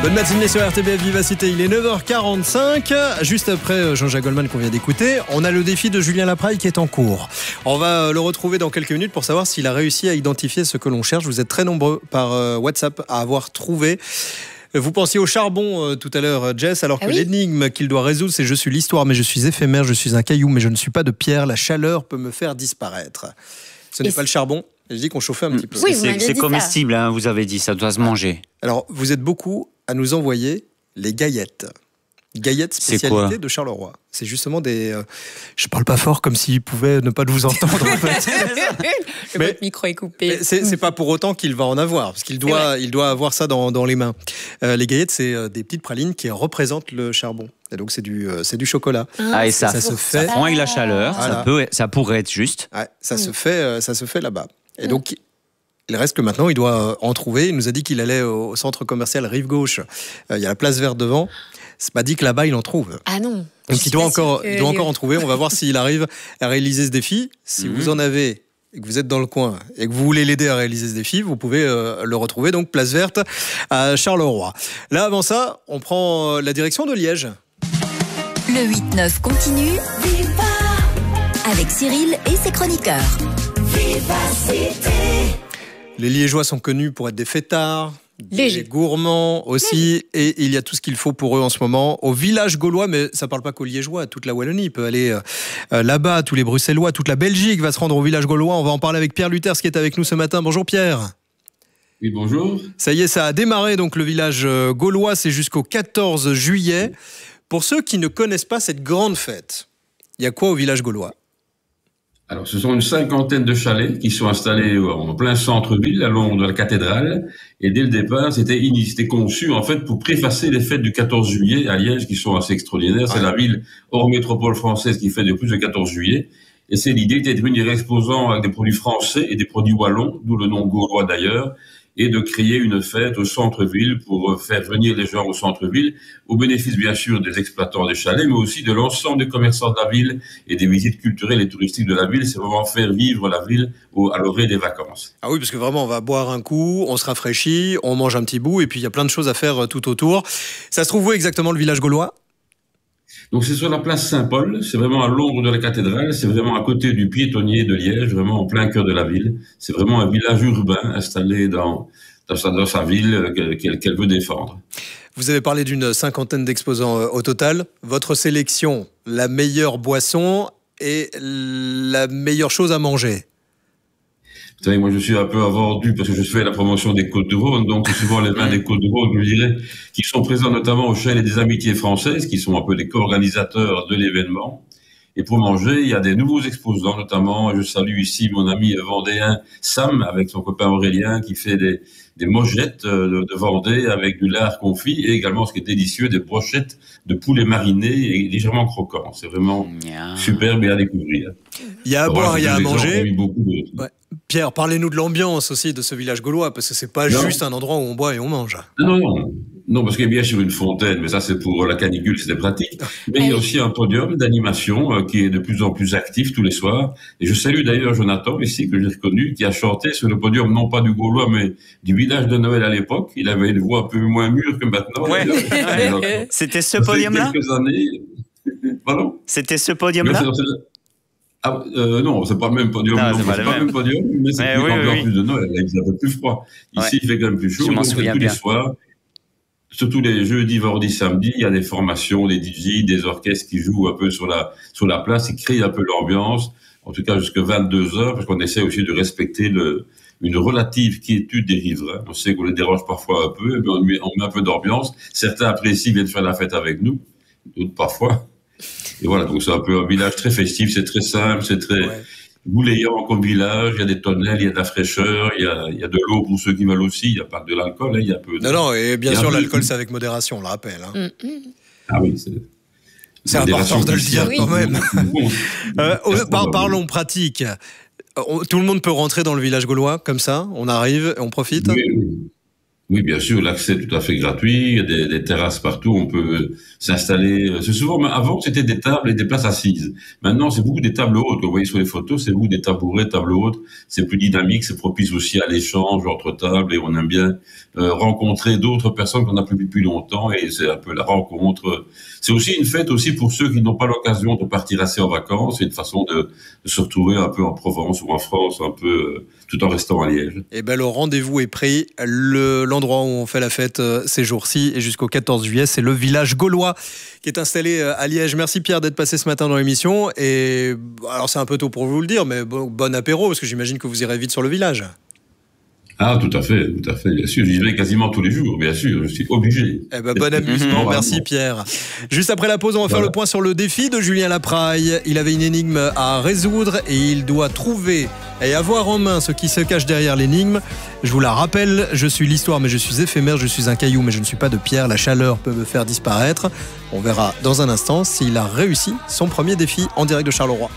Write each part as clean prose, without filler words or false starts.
Bonne matinée sur RTBF Vivacité, il est 9h45. Juste après Jean-Jacques Goldman qu'on vient d'écouter, on a le défi de Julien Lapraille qui est en cours. On va le retrouver dans quelques minutes pour savoir s'il a réussi à identifier ce que l'on cherche. Vous êtes très nombreux par WhatsApp à avoir trouvé. Vous pensiez au charbon tout à l'heure, Jess, alors que l'énigme qu'il doit résoudre, c'est « Je suis l'histoire, mais je suis éphémère, je suis un caillou, mais je ne suis pas de pierre. La chaleur peut me faire disparaître. » Ce n'est pas le charbon. Je dis qu'on chauffait un petit peu. Oui, c'est comestible, hein, vous avez dit, ça doit se manger. Alors, vous êtes beaucoup à nous envoyer les gaillettes. Gaillettes, spécialité de Charleroi. C'est justement des... je parle pas fort comme s'il pouvait ne pas vous entendre. En fait. Mais votre micro est coupé. C'est pas pour autant qu'il va en avoir, parce qu'il doit, il doit avoir ça dans les mains. Les gaillettes, c'est des petites pralines qui représentent le charbon. Et donc c'est du chocolat. Et ça se fait. Ça prend avec la chaleur. Voilà. Ça pourrait être juste. Ouais, ça se fait là-bas. Et donc il reste que maintenant, il doit en trouver. Il nous a dit qu'il allait au centre commercial Rive Gauche. Il y a la place verte devant. C'est pas dit que là-bas, il en trouve. Ah non. Donc il doit encore en trouver. On va voir s'il arrive à réaliser ce défi. Si vous en avez et que vous êtes dans le coin et que vous voulez l'aider à réaliser ce défi, vous pouvez le retrouver. Donc place verte à Charleroi. Là, avant ça, on prend la direction de Liège. Le 8-9 continue. Viva avec Cyril et ses chroniqueurs. Vivacité. Les Liégeois sont connus pour être des fêtards, des gourmands aussi, et il y a tout ce qu'il faut pour eux en ce moment. Au village gaulois, mais ça ne parle pas qu'aux Liégeois, toute la Wallonie peut aller là-bas, tous les Bruxellois, toute la Belgique va se rendre au village gaulois. On va en parler avec Pierre Luters qui est avec nous ce matin. Bonjour Pierre. Oui, bonjour. Ça y est, ça a démarré donc le village gaulois, c'est jusqu'au 14 juillet. Pour ceux qui ne connaissent pas cette grande fête, il y a quoi au village gaulois ? Alors, ce sont une cinquantaine de chalets qui sont installés en plein centre-ville, à long de la cathédrale. Et dès le départ, c'était conçu, en fait, pour préfacer les fêtes du 14 juillet à Liège, qui sont assez extraordinaires. C'est la ville hors métropole française qui fait de plus de 14 juillet. Et c'est l'idée d'être venir exposant avec des produits français et des produits wallons, d'où le nom gaulois d'ailleurs, et de créer une fête au centre-ville pour faire venir les gens au centre-ville, au bénéfice bien sûr des exploitants des chalets, mais aussi de l'ensemble des commerçants de la ville et des visites culturelles et touristiques de la ville. C'est vraiment faire vivre la ville à l'orée des vacances. Ah oui, parce que vraiment, on va boire un coup, on se rafraîchit, on mange un petit bout, et puis il y a plein de choses à faire tout autour. Ça se trouve où exactement le village gaulois ? Donc c'est sur la place Saint-Paul, c'est vraiment à l'ombre de la cathédrale, c'est vraiment à côté du piétonnier de Liège, vraiment en plein cœur de la ville. C'est vraiment un village urbain installé dans sa ville qu'elle veut défendre. Vous avez parlé d'une cinquantaine d'exposants au total. Votre sélection, la meilleure boisson et la meilleure chose à manger ? Vous savez, moi, je suis un peu avordu parce que je fais la promotion des Côtes-du-Rhône, donc c'est souvent les vins des Côtes-du-Rhône, je dirais, qui sont présents notamment au Chalet des Amitiés Françaises, qui sont un peu les co-organisateurs de l'événement. Et pour manger, il y a des nouveaux exposants, notamment, je salue ici mon ami vendéen Sam, avec son copain Aurélien, qui fait des mojettes de Vendée avec du lard confit, et également, ce qui est délicieux, des brochettes de poulet mariné et légèrement croquant. C'est vraiment superbe et à découvrir. Il y a à boire, il y a à manger. Ouais. Pierre, parlez-nous de l'ambiance aussi de ce village gaulois, parce que c'est pas juste un endroit où on boit et on mange. Non, parce qu'il y a bien sûr une fontaine, mais ça c'est pour la canicule, c'était pratique. Mais il y a aussi un podium d'animation qui est de plus en plus actif tous les soirs. Et je salue d'ailleurs Jonathan ici, que j'ai reconnu, qui a chanté sur le podium, non pas du Gaulois, mais du village de Noël à l'époque. Il avait une voix un peu moins mûre que maintenant. Ouais. C'était ce podium-là ? Quelques années. Pardon ? C'était ce podium-là ? Non, c'est pas le même podium. C'est pas le même podium, mais c'est plus de Noël. Là, il fait un peu plus froid. Ici, il fait quand même plus chaud. Donc, tous les soirs, surtout les jeudis, vendredis, samedis, il y a des formations, des DJ, des orchestres qui jouent un peu sur la place, qui créent un peu l'ambiance. En tout cas, jusqu'à 22h, parce qu'on essaie aussi de respecter une relative quiétude des riverains. On sait qu'on les dérange parfois un peu, mais on met un peu d'ambiance. Certains apprécient, viennent faire la fête avec nous, d'autres parfois. Et voilà, donc c'est un peu un village très festif, c'est très simple, c'est très goulayant comme village, il y a des tonnelles, il y a de la fraîcheur, il y a de l'eau pour ceux qui veulent aussi, il n'y a pas de l'alcool, il y a peu de... Non, et bien sûr, l'alcool, c'est avec modération, on le rappelle. Ah oui, c'est important de le dire quand même. Parlons pratique. Tout le monde peut rentrer dans le village gaulois, comme ça, on arrive et on profite. Oui, bien sûr, l'accès est tout à fait gratuit, il y a des terrasses partout, on peut s'installer. C'est souvent, avant c'était des tables et des places assises. Maintenant, c'est beaucoup des tables hautes. Vous voyez sur les photos, c'est beaucoup des tabourets, tables hautes. C'est plus dynamique, c'est propice aussi à l'échange entre tables et on aime bien rencontrer d'autres personnes qu'on n'a plus vu depuis longtemps et c'est un peu la rencontre. C'est aussi une fête aussi pour ceux qui n'ont pas l'occasion de partir assez en vacances. C'est une façon de se retrouver un peu en Provence ou en France, un peu tout en restant à Liège. Et ben le rendez-vous est pris. L'endroit où on fait la fête ces jours-ci et jusqu'au 14 juillet, c'est le village gaulois qui est installé à Liège. Merci Pierre d'être passé ce matin dans l'émission. Et alors c'est un peu tôt pour vous le dire, mais bon apéro parce que j'imagine que vous irez vite sur le village. Ah, tout à fait, bien sûr. J'y vais quasiment tous les jours, bien sûr, je suis obligé. Eh ben, bon amusement, merci Pierre. Juste après la pause, on va faire le point sur le défi de Julien Lapraille. Il avait une énigme à résoudre et il doit trouver et avoir en main ce qui se cache derrière l'énigme. Je vous la rappelle, je suis l'histoire mais je suis éphémère, je suis un caillou mais je ne suis pas de pierre, la chaleur peut me faire disparaître. On verra dans un instant s'il a réussi son premier défi en direct de Charleroi.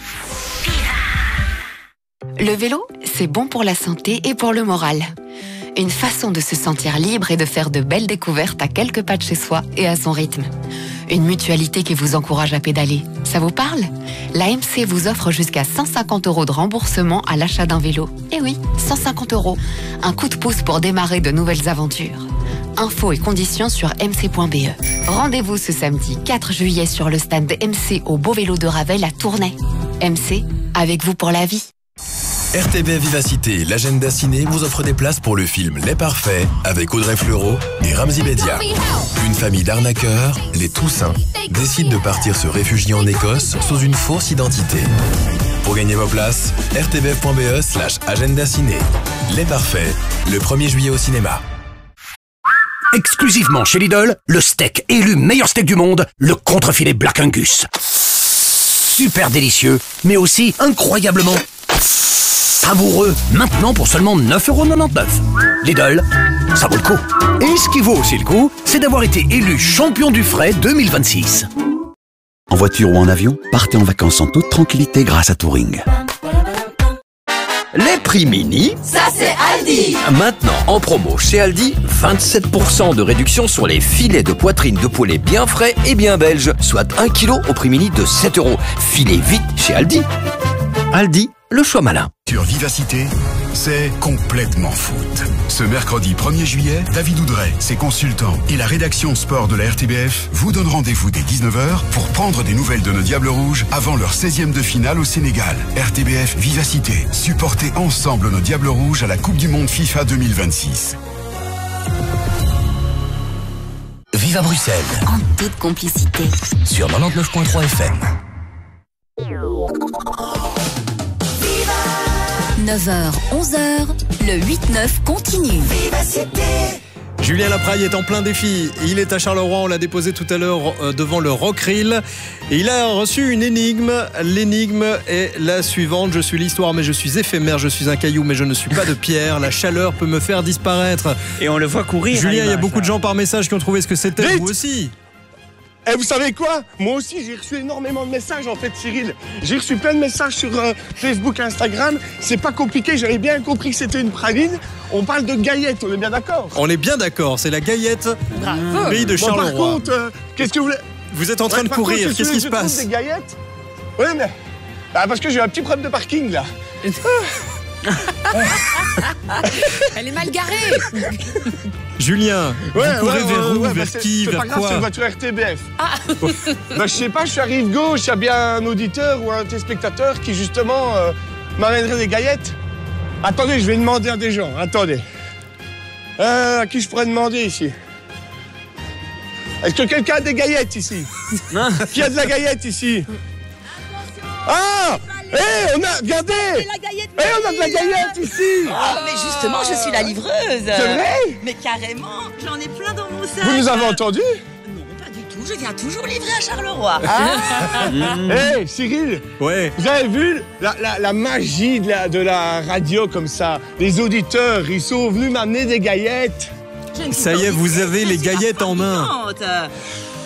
Le vélo, c'est bon pour la santé et pour le moral. Une façon de se sentir libre et de faire de belles découvertes à quelques pas de chez soi et à son rythme. Une mutualité qui vous encourage à pédaler. Ça vous parle ? L'AMC vous offre jusqu'à 150 € de remboursement à l'achat d'un vélo. Eh oui, 150 €. Un coup de pouce pour démarrer de nouvelles aventures. Infos et conditions sur mc.be. Rendez-vous ce samedi 4 juillet sur le stand MC au Beau Vélo de Ravel à Tournai. MC, avec vous pour la vie. RTBF Vivacité, l'agenda ciné vous offre des places pour le film Les Parfaits avec Audrey Fleurot et Ramzy Bedia. Une famille d'arnaqueurs, les Toussaint, décide de partir se réfugier en Écosse sous une fausse identité. Pour gagner vos places, rtbf.be/agenda ciné. Les Parfaits, le 1er juillet au cinéma. Exclusivement chez Lidl, le steak élu meilleur steak du monde, le contre-filet Black Angus. Super délicieux, mais aussi incroyablement savoureux. Maintenant pour seulement 9,99 €. Lidl, ça vaut le coup. Et ce qui vaut aussi le coup, c'est d'avoir été élu champion du frais 2026. En voiture ou en avion, partez en vacances en toute tranquillité grâce à Touring. Les prix mini, Ça c'est Aldi. maintenant en promo chez Aldi, 27% de réduction sur les filets de poitrine de poulet bien frais et bien belges, soit 1 kg au prix mini de 7 €. Filez vite chez Aldi. Aldi, le choix malin. Sur Vivacité, c'est complètement foot. Ce mercredi 1er juillet, David Oudret, ses consultants et la rédaction sport de la RTBF vous donnent rendez-vous dès 19h pour prendre des nouvelles de nos Diables Rouges avant leur 16e de finale au Sénégal. RTBF Vivacité, supportez ensemble nos Diables Rouges à la Coupe du Monde FIFA 2026. Vive à Bruxelles, En toute complicité. sur 99.3 FM. 9h, 11h, le 8-9 continue. Julien Lapraille est en plein défi. Il est à Charleroi, on l'a déposé tout à l'heure devant le Rockrill. Et il a reçu une énigme. L'énigme est la suivante. Je suis l'histoire mais je suis éphémère. Je suis un caillou mais je ne suis pas de pierre. La chaleur peut me faire disparaître. Et on le voit courir. Julien, il y a beaucoup de gens par message qui ont trouvé ce que c'était. Vite. Vous aussi. Et vous savez quoi? Moi aussi, j'ai reçu énormément de messages, en fait, Cyril. J'ai reçu plein de messages sur Facebook, Instagram. C'est pas compliqué, j'avais bien compris que c'était une praline. On parle de gaillette, on est bien d'accord? On est bien d'accord, c'est la gaillette du pays de Charleroi. Bon, par contre, qu'est-ce que vous voulez? Vous êtes en train de courir, qu'est-ce qui se passe? Des gaillettes? Oui, mais... parce que j'ai un petit problème de parking, là. Elle est mal garée. Julien, vous courez vers où? Vers qui? Vers quoi? C'est une voiture RTBF. Je sais pas, je suis à rive gauche, il y a bien un auditeur ou un téléspectateur qui justement m'amènerait des gaillettes. Attendez, je vais demander à des gens, attendez. À qui je pourrais demander ici? Est-ce que quelqu'un a des gaillettes ici? Qui a de la gaillette ici? Ah! On a, regardez! On a de la gaillette ici! Oh, mais justement, je suis la livreuse! C'est vrai? Mais carrément, j'en ai plein dans mon sac! Vous nous avez entendus? Non, pas du tout, je viens toujours livrer à Charleroi! Cyril! Ouais. Vous avez vu la magie de la radio comme ça? Les auditeurs, ils sont venus m'amener des gaillettes! Ça y est, vous avez les gaillettes en main!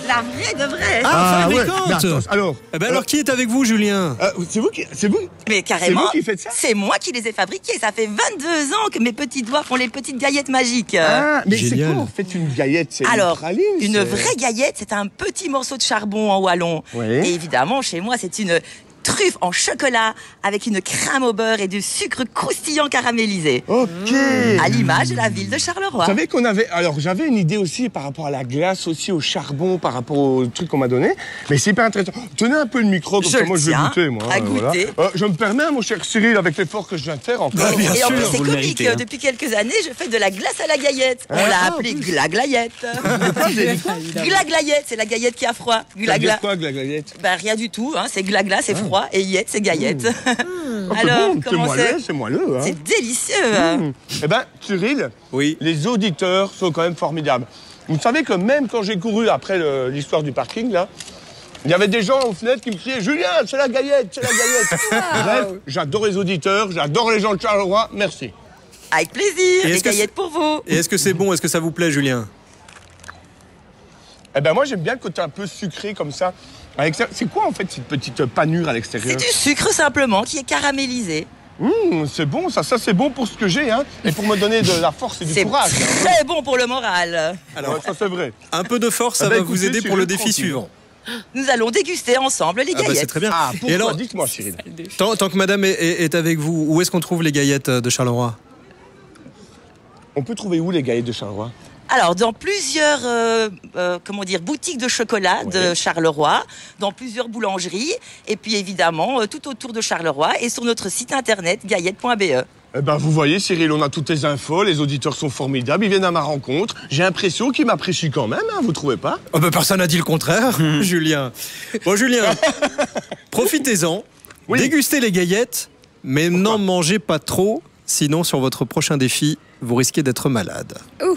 La vraie de vraie. Ah, ouais. fabricante. Alors, alors qui est avec vous, Julien? C'est vous? Mais carrément, c'est vous qui faites ça? C'est moi qui les ai fabriqués. Ça fait 22 ans que mes petits doigts font les petites gaillettes magiques. Ah, mais c'est Génial. quoi en fait une gaillette? C'est Alors, une praline, une vraie gaillette, c'est un petit morceau de charbon en wallon. Oui. Et évidemment, chez moi, c'est une truffe en chocolat avec une crème au beurre et du sucre croustillant caramélisé. Ok. À l'image de la ville de Charleroi. Vous savez qu'on avait... Alors, j'avais une idée aussi par rapport à la glace, aussi au charbon, par rapport au truc qu'on m'a donné. Mais c'est hyper intéressant. Tenez un peu le micro, comme ça, moi, je vais goûter, moi. À goûter. Voilà. Je me permets, mon cher Cyril, avec l'effort que je viens de faire encore. Bah, bien Et en sûr, plus, c'est vous le comique. méritez, hein. Depuis quelques années, je fais de la glace à la gaillette. On l'a appelée Glaglayette. Glaglayette, c'est la gaillette qui a froid. Glagla. Quoi, Glaglayette? Ben, rien du tout. Hein. C'est glagla, c'est froid. Et yette, c'est gaillette. Alors, Alors, comment c'est moelleux, hein. C'est délicieux. Eh ben, Cyril, Oui. les auditeurs sont quand même formidables. Vous savez que même quand j'ai couru après l'histoire du parking, là, il y avait des gens aux fenêtres qui me criaient « Julien, c'est la gaillette, c'est la gaillette !» Bref, j'adore les auditeurs, j'adore les gens de Charleroi, merci. Avec plaisir, Et des est-ce que gaillettes pour vous. Et est-ce que c'est bon? Est-ce que ça vous plaît, Julien? Eh ben moi, j'aime bien le côté un peu sucré comme ça. C'est quoi en fait cette petite panure à l'extérieur? C'est du sucre simplement qui est caramélisé. C'est bon, ça c'est bon pour ce que j'ai, hein, et pour me donner de la force et du C'est courage. très bon pour le moral. Alors, Ouais, ça c'est vrai. un peu de force, ça Ah bah, va vous écoutez, aider pour le Cyril, défi tranquille. suivant. Nous allons déguster ensemble les Ah bah, gaillettes. c'est très bien. Ah, Et pourquoi? alors, Dites-moi, Cyril. tant que madame est avec vous, où est-ce qu'on trouve les gaillettes de Charleroi? On peut trouver où les gaillettes de Charleroi? Alors, dans plusieurs boutiques de chocolat de Charleroi, dans plusieurs boulangeries, et puis évidemment tout autour de Charleroi et sur notre site internet gaillette.be. Eh ben, vous voyez, Cyril, on a toutes les infos, les auditeurs sont formidables, ils viennent à ma rencontre. J'ai l'impression qu'ils m'apprécient quand même, hein, vous trouvez pas? Oh bah, personne n'a dit le contraire, Julien. Bon, Julien, profitez-en, dégustez les gaillettes, mais n'en mangez pas trop, sinon sur votre prochain défi, vous risquez d'être malade.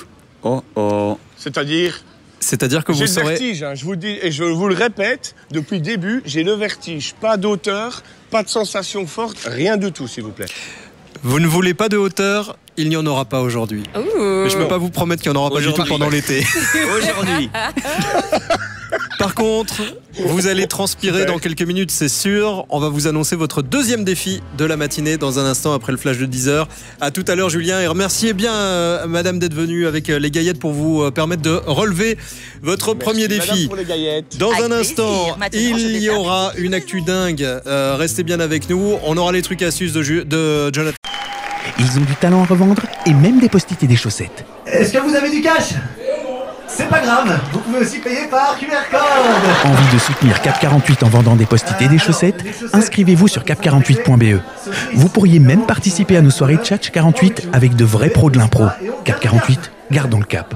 C'est-à-dire que vous j'ai serez... le vertige, hein, je vous dis, et je vous le répète, depuis le début, j'ai le vertige. Pas d'auteur, pas de sensation forte, rien du tout, s'il vous plaît. Vous ne voulez pas de hauteur, il n'y en aura pas aujourd'hui. Mais je ne peux pas vous promettre qu'il n'y en aura pas du tout pendant l'été. Aujourd'hui. Par contre, vous allez transpirer dans quelques minutes, c'est sûr. On va vous annoncer votre deuxième défi de la matinée dans un instant après le flash de 10h. À tout à l'heure, Julien. Et remerciez bien, madame, d'être venue avec les gaillettes pour vous permettre de relever votre premier défi. Madame, pour les gaillettes. Dans Avec un instant, plaisir. il y aura une actu dingue. Restez bien avec nous. On aura les trucs astuces de Jonathan. Ils ont du talent à revendre et même des post-it et des chaussettes. Est-ce que vous avez du cash? C'est pas grave, vous pouvez aussi payer par QR code. Envie de soutenir Cap 48 en vendant des post-it et des chaussettes? Inscrivez-vous sur cap48.be. Vous pourriez même participer à nos soirées Tchatch 48 avec de vrais pros de l'impro. Cap 48, gardons le cap.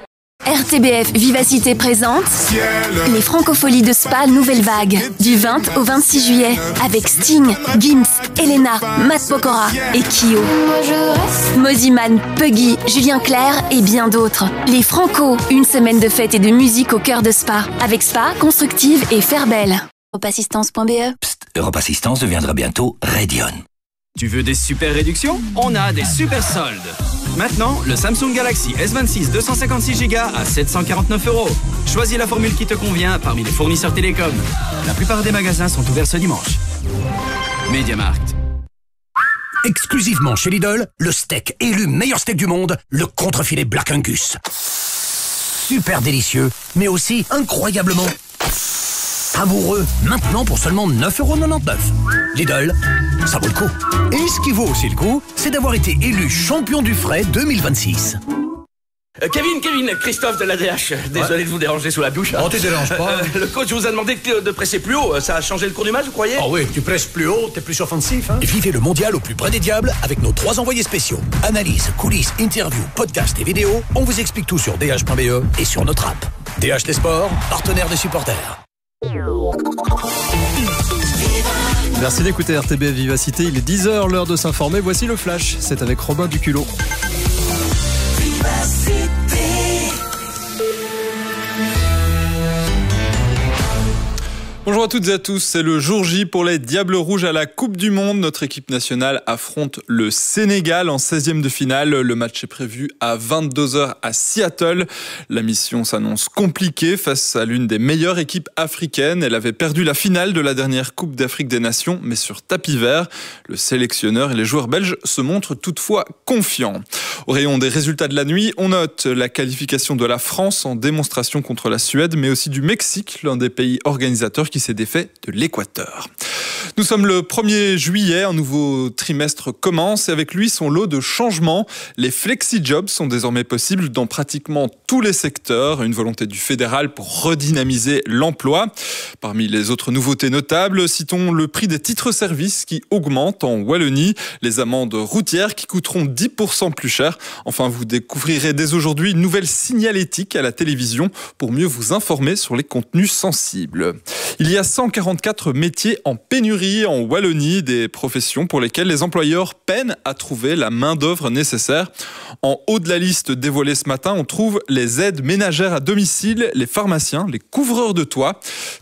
RTBF Vivacité présente les Francopholies de Spa Nouvelle Vague du 20 au 26 juillet avec Sting, Gims, Elena, Matt Pokora et Kyo. Moziman, Puggy, Julien Clerc et bien d'autres. Les Franco, une semaine de fête et de musique au cœur de Spa avec Spa, Constructive et Fairbelle. Europassistance.be. Psst, Europassistance deviendra bientôt Radion. Tu veux des super réductions? On a des super soldes. Maintenant, le Samsung Galaxy S26 256Go à 749 €. Choisis la formule qui te convient parmi les fournisseurs télécoms. La plupart des magasins sont ouverts ce dimanche. MediaMarkt. Exclusivement chez Lidl, le steak élu meilleur steak du monde, le contrefilet Black Angus. Super délicieux, mais aussi incroyablement savoureux. Maintenant pour seulement 9,99 €. Lidl, ça vaut le coup. Et ce qui vaut aussi le coup, c'est d'avoir été élu champion du frais 2026. Kevin, Christophe de l'ADH. Désolé de vous déranger sous la douche. Oh, tu déranges pas. Le coach vous a demandé de presser plus haut. Ça a changé le cours du match, vous croyez? Ah oui, tu presses plus haut, t'es plus offensif. Hein? Vivez le mondial au plus près des diables avec nos 3 envoyés spéciaux. Analyse, coulisses, interviews, podcasts et vidéos. On vous explique tout sur dh.be et sur notre app. DHT Sport, partenaire des supporters. Merci d'écouter RTBF Vivacité. Il est 10h, l'heure de s'informer. Voici le flash. C'est avec Robin Duculot. Bonjour à tous. toutes et à tous, c'est le jour J pour les Diables Rouges à la Coupe du Monde. Notre équipe nationale affronte le Sénégal en 16e de finale. Le match est prévu à 22h à Seattle. La mission s'annonce compliquée face à l'une des meilleures équipes africaines. Elle avait perdu la finale de la dernière Coupe d'Afrique des Nations, mais sur tapis vert. Le sélectionneur et les joueurs belges se montrent toutefois confiants. Au rayon des résultats de la nuit, on note la qualification de la France en démonstration contre la Suède, mais aussi du Mexique, l'un des pays organisateurs qui s'est défait de l'Équateur. Nous sommes le 1er juillet, un nouveau trimestre commence et avec lui son lot de changements. Les flexi-jobs sont désormais possibles dans pratiquement tous les secteurs, une volonté du fédéral pour redynamiser l'emploi. Parmi les autres nouveautés notables, citons le prix des titres-services qui augmente en Wallonie, les amendes routières qui coûteront 10% plus cher. Enfin, vous découvrirez dès aujourd'hui une nouvelle signalétique à la télévision pour mieux vous informer sur les contenus sensibles. Il y a 144 métiers en pénurie en Wallonie, des professions pour lesquelles les employeurs peinent à trouver la main-d'œuvre nécessaire. En haut de la liste dévoilée ce matin, on trouve les aides ménagères à domicile, les pharmaciens, les couvreurs de toit.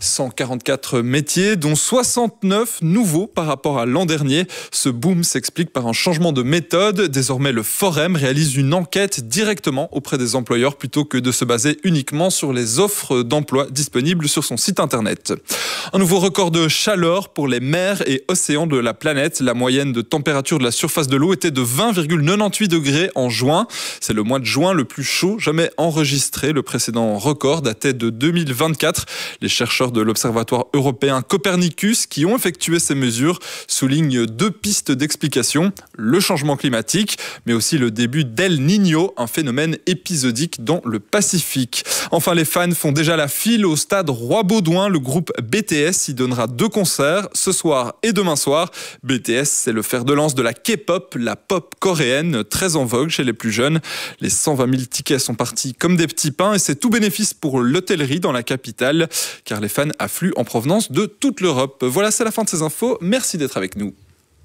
144 métiers, dont 69 nouveaux par rapport à l'an dernier. Ce boom s'explique par un changement de méthode. Désormais, le Forum réalise une enquête directement auprès des employeurs plutôt que de se baser uniquement sur les offres d'emploi disponibles sur son site internet. Un nouveau record de chaleur pour les mers et océans de la planète. La moyenne de température de la surface de l'eau était de 20,98 degrés en juin. C'est le mois de juin le plus chaud jamais enregistré. Le précédent record datait de 2024. Les chercheurs de l'Observatoire européen Copernicus, qui ont effectué ces mesures, soulignent 2 pistes d'explication. Le changement climatique, mais aussi le début d'El Niño, un phénomène épisodique dans le Pacifique. Enfin, les fans font déjà la file au stade Roi-Baudouin. Le groupe BTS y donnera 2 concerts ce soir et demain soir. BTS, c'est le fer de lance de la K-pop, la pop coréenne, très en vogue chez les plus jeunes. Les 120 000 tickets sont partis comme des petits pains et c'est tout bénéfice pour l'hôtellerie dans la capitale, car les fans affluent en provenance de toute l'Europe. Voilà, c'est la fin de ces infos. Merci d'être avec nous.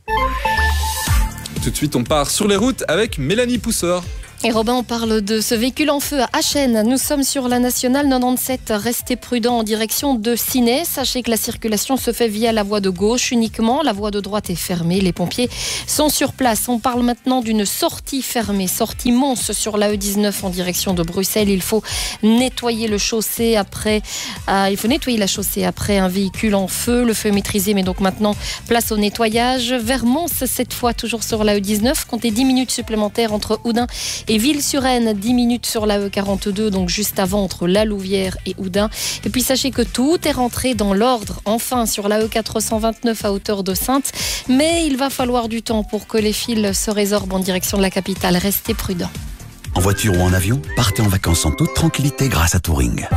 Tout de suite, on part sur les routes avec Mélanie Pousseur. Et Robin, on parle de ce véhicule en feu à Achen. Nous sommes sur la nationale 97. Restez prudents en direction de Ciney. Sachez que la circulation se fait via la voie de gauche uniquement. La voie de droite est fermée. Les pompiers sont sur place. On parle maintenant d'une sortie fermée, sortie Mons sur la E19 en direction de Bruxelles. Il faut nettoyer le chaussée après. Il faut nettoyer la chaussée après un véhicule en feu. Le feu est maîtrisé, mais donc maintenant place au nettoyage. Vers Mons, cette fois toujours sur la E19. Comptez 10 minutes supplémentaires entre Oudin et Ville-sur-Aisne, 10 minutes sur la E42, donc juste avant entre La Louvière et Oudin. Et puis sachez que tout est rentré dans l'ordre, enfin sur la E429 à hauteur de Saintes. Mais il va falloir du temps pour que les fils se résorbent en direction de la capitale. Restez prudents. En voiture ou en avion, partez en vacances en toute tranquillité grâce à Touring.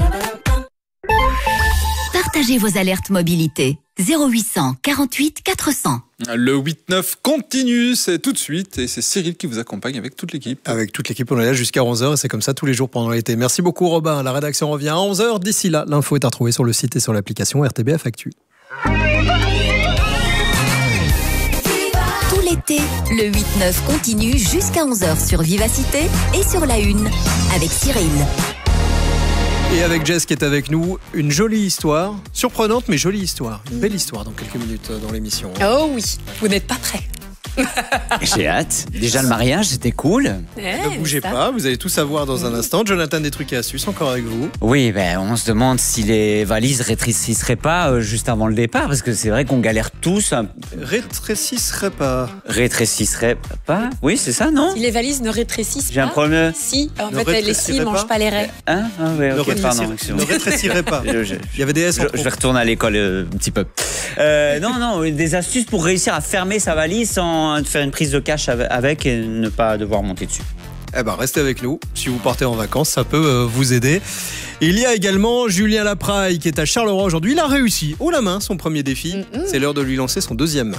Partagez vos alertes mobilité. 0800 48 400. Le 8-9 continue, c'est tout de suite et c'est Cyril qui vous accompagne avec toute l'équipe. Avec toute l'équipe, on est là jusqu'à 11h et c'est comme ça tous les jours pendant l'été. Merci beaucoup Robin, la rédaction revient à 11h. D'ici là, l'info est à retrouver sur le site et sur l'application RTBF Actu. Tout l'été, le 8-9 continue jusqu'à 11h sur Vivacité et sur la Une avec Cyril. Et avec Jess qui est avec nous, une jolie histoire, surprenante mais jolie histoire, une belle histoire dans quelques minutes dans l'émission. Oh oui, vous n'êtes pas prêts. J'ai hâte. Déjà le mariage, c'était cool. Ne bougez pas, vous allez tout savoir dans un instant. Jonathan, des trucs et astuces encore avec vous. Oui, on se demande si les valises rétrécisseraient pas juste avant le départ, parce que c'est vrai qu'on galère tous. Rétrécisseraient pas. Rétrécisseraient pas. Oui, c'est ça, non? Si les valises ne rétrécissent pas. J'ai un problème. Si, en fait, les scies ne mangent pas les raies. Hein? Ah ouais, ok, pardon. Ne rétrécirait pas. Il y avait des S en je vais retourner à l'école un petit peu. Non, des astuces pour réussir à fermer sa valise sans faire une prise de cash avec et ne pas devoir monter dessus. Eh ben, restez avec nous. Si vous partez en vacances, ça peut vous aider. Il y a également Julien Lapraille qui est à Charleroi aujourd'hui. Il a réussi haut la main son premier défi. C'est l'heure de lui lancer son deuxième.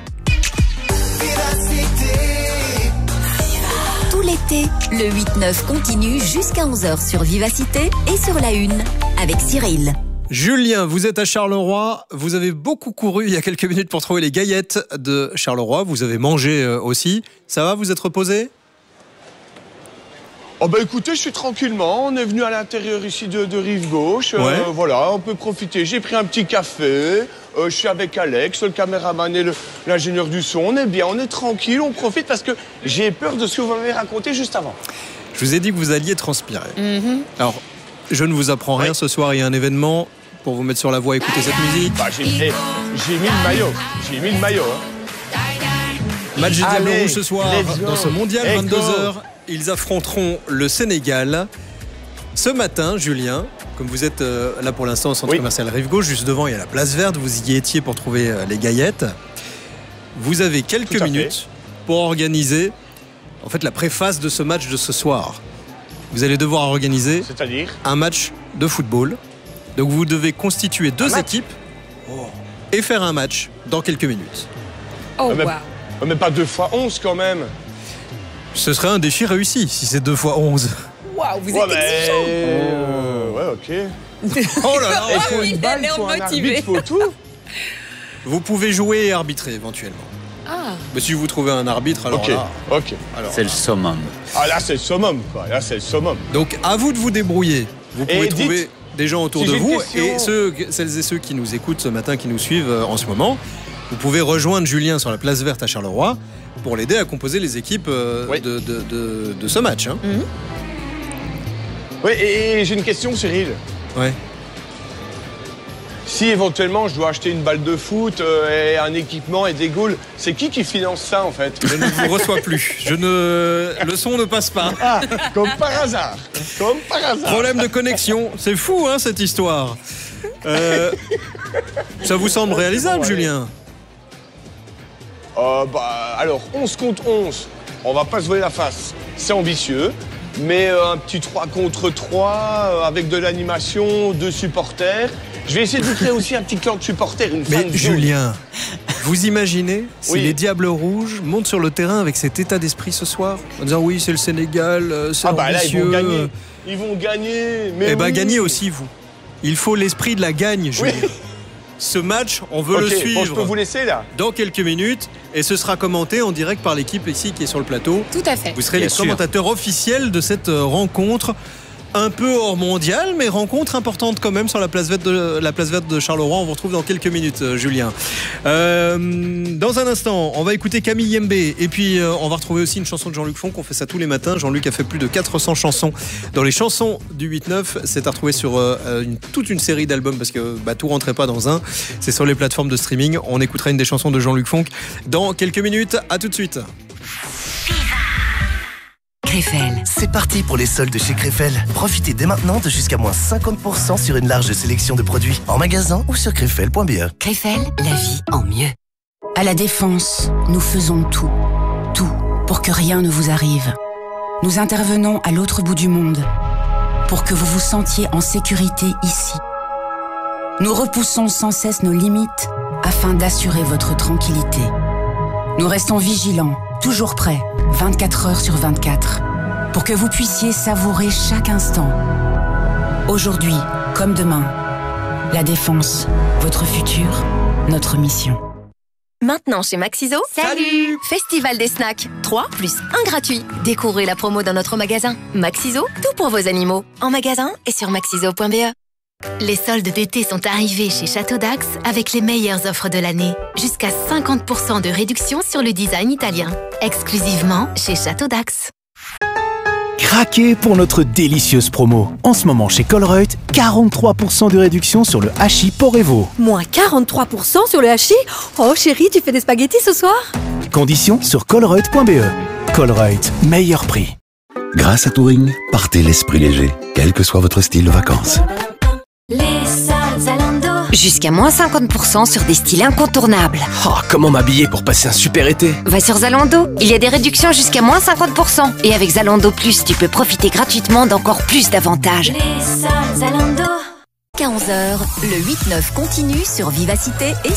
Tout l'été, le 8-9 continue jusqu'à 11h sur Vivacité et sur la Une avec Cyril. Julien, vous êtes à Charleroi, vous avez beaucoup couru il y a quelques minutes pour trouver les gaillettes de Charleroi, vous avez mangé aussi. Ça va, vous êtes reposé ? Oh bah écoutez, je suis tranquillement, on est venu à l'intérieur ici de Rive Gauche, voilà, on peut profiter. J'ai pris un petit café, je suis avec Alex, le caméraman et l'ingénieur du son, on est bien, on est tranquille, on profite parce que j'ai peur de ce que vous m'avez raconté juste avant. Je vous ai dit que vous alliez transpirer. Alors, je ne vous apprends rien, ce soir il y a un événement pour vous mettre sur la voie, écouter cette musique. Bah, j'ai mis le maillot, Match des Diables Rouges ce soir dans ce mondial 22h. Ils affronteront le Sénégal. Ce matin, Julien, comme vous êtes là pour l'instant au centre commercial Rive Gauche, juste devant il y a la place verte, vous y étiez pour trouver les Gaillettes. Vous avez quelques minutes pour organiser en fait la préface de ce match de ce soir. Vous allez devoir organiser un match de football. Donc vous devez constituer deux équipes et faire un match dans quelques minutes. Oh wow. Mais pas 2 x 11 quand même. Ce serait un défi réussi si c'est 2 x 11. Waouh, vous êtes exigeant. Ouais, ok. Oh là là, il faut une balle, il faut un arbitre, il faut tout. Vous pouvez jouer et arbitrer éventuellement. Ah. Mais si vous trouvez un arbitre, alors là... Ok. C'est le summum. Ah là, c'est le summum, quoi. Là, c'est le summum. Donc, à vous de vous débrouiller. Vous pouvez trouver des gens autour de vous et celles et ceux qui nous écoutent ce matin, qui nous suivent en ce moment. Vous pouvez rejoindre Julien sur la place verte à Charleroi pour l'aider à composer les équipes de ce match. Hein. Oui, et j'ai une question, Cyril. Ouais. Si éventuellement je dois acheter une balle de foot et un équipement et des goals, c'est qui finance ça en fait? Je ne vous reçois plus. Le son ne passe pas. Ah, comme par hasard. Comme par hasard. Problème de connexion. C'est fou, hein, cette histoire. Ça vous semble réalisable, Julien? Alors, 11 contre 11, on va pas se voiler la face. C'est ambitieux, mais un petit 3 contre 3 avec de l'animation, 2 supporters. Je vais essayer de vous créer aussi un petit clan de supporters, une fan Mais Julien, vous imaginez si les Diables Rouges montent sur le terrain avec cet état d'esprit ce soir, en disant oui, c'est le Sénégal, c'est ambitieux. Là, ils vont gagner. Mais gagnez aussi, vous. Il faut l'esprit de la gagne, Julien. Ce match, on veut le suivre. Bon, je peux vous laisser là. Dans quelques minutes, et ce sera commenté en direct par l'équipe ici qui est sur le plateau. Tout à fait. Vous serez les commentateurs officiels de cette rencontre. Un peu hors mondial, mais rencontre importante quand même sur la place verte de Charleroi. On vous retrouve dans quelques minutes, Julien. Dans un instant, on va écouter Camille Yembe et puis on va retrouver aussi une chanson de Jean-Luc Fonck. On fait ça tous les matins. Jean-Luc a fait plus de 400 chansons dans les chansons du 8-9. C'est à retrouver sur toute une série d'albums parce que tout rentrait pas dans un. C'est sur les plateformes de streaming. On écoutera une des chansons de Jean-Luc Fonck dans quelques minutes. À tout de suite. Krefel. C'est parti pour les soldes chez Krefel. Profitez dès maintenant de jusqu'à moins 50% sur une large sélection de produits en magasin ou sur krefel.be. Krefel, la vie en mieux. À la Défense, nous faisons tout pour que rien ne vous arrive. Nous intervenons à l'autre bout du monde pour que vous vous sentiez en sécurité ici. Nous repoussons sans cesse nos limites afin d'assurer votre tranquillité. Nous restons vigilants, toujours prêts, 24 heures sur 24, pour que vous puissiez savourer chaque instant. Aujourd'hui, comme demain, la Défense, votre futur, notre mission. Maintenant chez Maxiso, salut! Festival des snacks, 3 plus 1 gratuit. Découvrez la promo dans notre magasin. Maxiso, tout pour vos animaux. En magasin et sur maxiso.be. Les soldes d'été sont arrivés chez Château d'Ax avec les meilleures offres de l'année. Jusqu'à 50% de réduction sur le design italien. Exclusivement chez Château d'Ax. Craquez pour notre délicieuse promo. En ce moment chez Colruyt, 43% de réduction sur le hachis Porevo. Moins 43% sur le hachis? Oh chérie, tu fais des spaghettis ce soir? Conditions sur colruyt.be. Colruyt, meilleur prix. Grâce à Touring, partez l'esprit léger, quel que soit votre style de vacances. Les soldes Zalando. Jusqu'à moins 50% sur des styles incontournables. Oh, comment m'habiller pour passer un super été? Va sur Zalando, il y a des réductions jusqu'à moins 50%. Et avec Zalando Plus, tu peux profiter gratuitement d'encore plus d'avantages. Les soldes Zalando. 15h, le 8-9 continue sur Vivacité et